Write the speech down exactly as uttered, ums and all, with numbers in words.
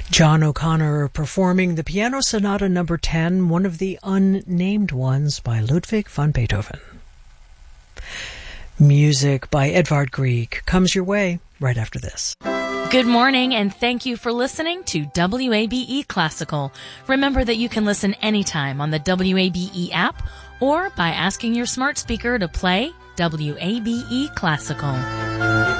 John O'Connor performing the Piano Sonata number ten, one of the unnamed ones by Ludwig van Beethoven. Music by Edvard Grieg comes your way right after this. Good morning, and thank you for listening to W A B E Classical. Remember that you can listen anytime on the W A B E app or by asking your smart speaker to play W A B E Classical.